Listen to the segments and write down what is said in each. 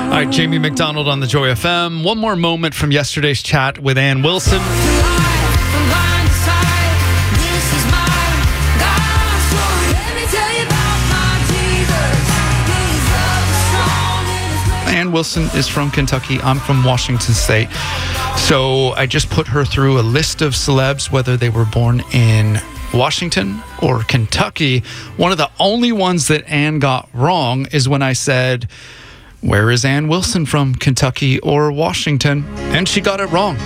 All right, Jamie McDonald on the Joy FM. One more moment from yesterday's chat with Ann Wilson. Ann Wilson is from Kentucky. I'm from Washington State. So I just put her through a list of celebs, whether they were born in Washington or Kentucky. One of the only ones that Ann got wrong is when I said, where is Ann Wilson from, Kentucky or Washington? And she got it wrong.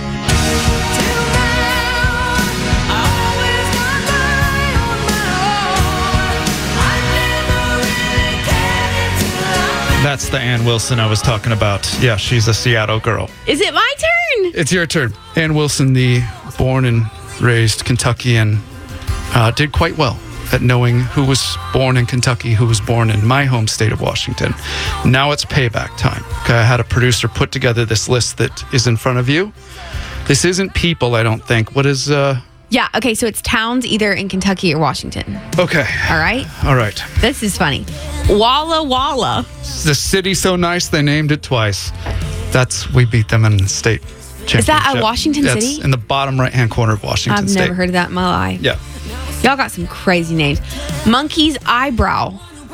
That's the Ann Wilson I was talking about. Yeah, she's a Seattle girl. Is it my turn? It's your turn. Ann Wilson, the born and raised Kentuckian, did quite well at knowing who was born in Kentucky, who was born in my home state of Washington. Now it's payback time. Okay, I had a producer put together this list that is in front of you. This isn't people, I don't think. What is... Yeah, okay, so it's towns either in Kentucky or Washington. Okay. All right? All right. This is funny. Walla Walla. The city's so nice, they named it twice. We beat them in the state championship. Is that a Washington That's City? in the bottom right-hand corner of Washington I've State. never heard of that in my life. Yeah. Y'all got some crazy names. Monkey's Eyebrow.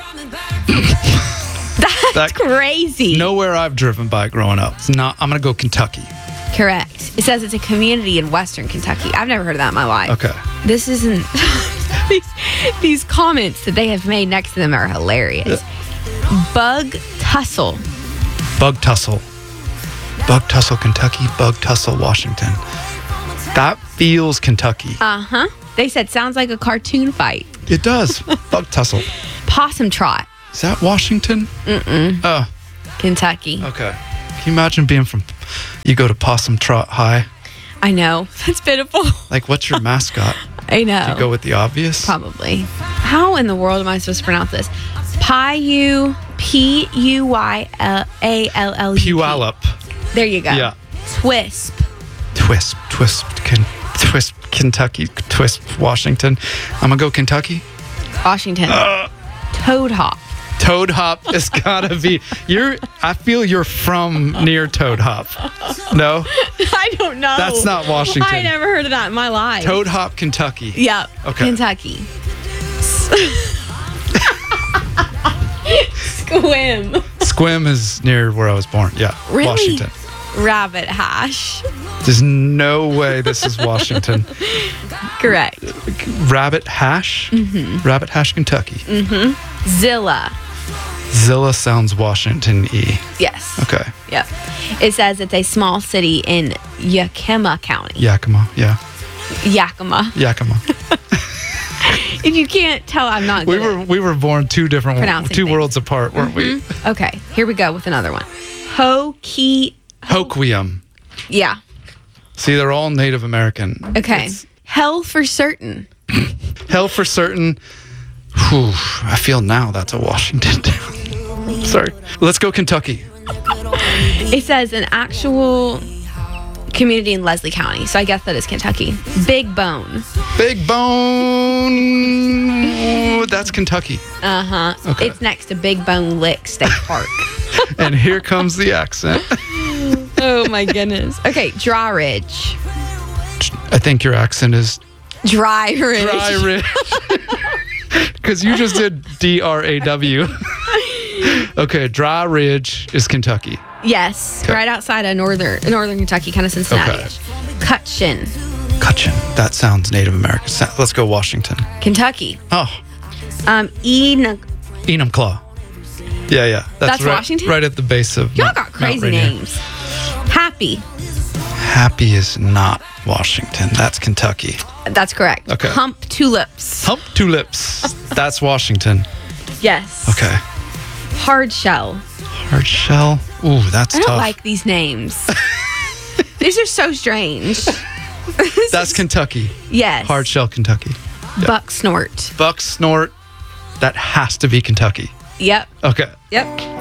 That's crazy. Nowhere I've driven by growing up. It's not. I'm going to go Kentucky. Correct. It says it's a community in Western Kentucky. I've never heard of that in my life. Okay. This isn't... these comments that they have made next to them are hilarious. Bug Tussle. Bug Tussle. Bug Tussle, Kentucky. Bug Tussle, Washington. That feels Kentucky. Uh-huh. They said sounds like a cartoon fight. It does. Bug Tussle. Possum Trot. Is that Washington? Mm-mm. Oh. Kentucky. Okay. Can you imagine being from... You go to Possum Trot High? I know. That's pitiful. Like, what's your mascot? I know. Do you go with the obvious? Probably. How in the world am I supposed to pronounce this? Puyallup. Puyallup. There you go. Yeah. Twisp. Twisp, Kentucky. Twisp, Washington. I'm going to go Kentucky. Washington. Toad Hop. Toad Hop has got to be... I feel you're from near Toad Hop. No? I don't know. That's not Washington. I never heard of that in my life. Toad Hop, Kentucky. Yep. Okay. Kentucky. Squim. Squim is near where I was born. Yeah. Really? Washington. Rabbit Hash. There's no way this is Washington. Correct. Rabbit Hash? Mm-hmm. Rabbit Hash, Kentucky. Mm-hmm. Zilla. Zilla sounds Washington-y. Yes. Okay. Yep. It says it's a small city in Yakima County. Yakima, yeah. Yakima. Yakima. If you can't tell, I'm not good. We were born two worlds apart, weren't we? Okay, here we go with another one. Hoquiam. Yeah. See, they're all Native American. Okay. Hell for certain. Hell for certain. Whew, I feel now that's a Washington town. Sorry. Let's go Kentucky. It says an actual community in Leslie County, so I guess that is Kentucky. Big Bone. Big Bone. Ooh, that's Kentucky. Uh-huh. Okay. It's next to Big Bone Lick State Park. And here comes the accent. Oh, my goodness. Okay, Dry Ridge. I think your accent is... Dry Ridge. Dry Ridge. Because you just did D-R-A-W. Okay, Dry Ridge is Kentucky. Yes, okay. Right outside of northern Kentucky, kind of Cincinnati. Okay. Cutchin. That sounds Native American. Let's go Washington. Kentucky. Oh. Enumclaw. Yeah. That's right, Washington? Right at the base of Y'all got crazy names. Happy. Happy is not Washington. That's Kentucky. That's correct. Okay. Hump Tulips. That's Washington. Yes. Okay. Hard Shell. Ooh, that's tough. I don't like these names. These are so strange. That's Kentucky. Yes. Hard Shell, Kentucky. Yep. Buck Snort. That has to be Kentucky. Yep. Okay. Yep.